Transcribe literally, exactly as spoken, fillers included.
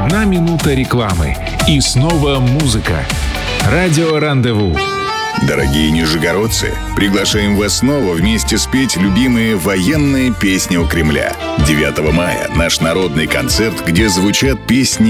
Одна минута рекламы. И снова музыка. Радио «Рандеву». Дорогие нижегородцы, приглашаем вас снова вместе спеть любимые военные песни у Кремля. девятого мая наш народный концерт, где звучат песни